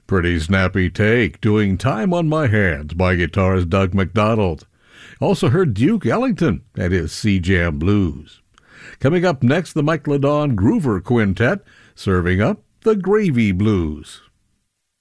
Pretty snappy take, doing Time on My Hands by guitarist Doug McDonald. Also heard Duke Ellington and his C-Jam Blues. Coming up next, the Mike Ladon Groover Quintet, serving up the Gravy Blues.